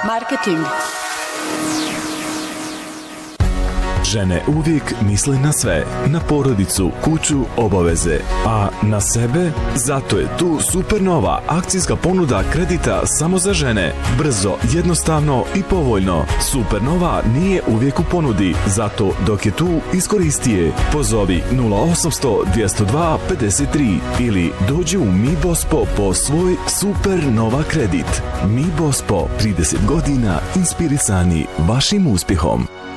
Marketing. Žene uvijek misle na sve, na porodicu, kuću, obaveze, a na sebe? Zato je tu Supernova akcijska ponuda kredita samo za žene. Brzo, jednostavno i povoljno. Supernova nije uvijek u ponudi, zato dok je tu, iskoristi je. Pozovi 0800 202 53 ili dođi u Mi Bospo po svoj Supernova kredit. Mi Bospo, 30 godina inspirisani vašim uspjehom.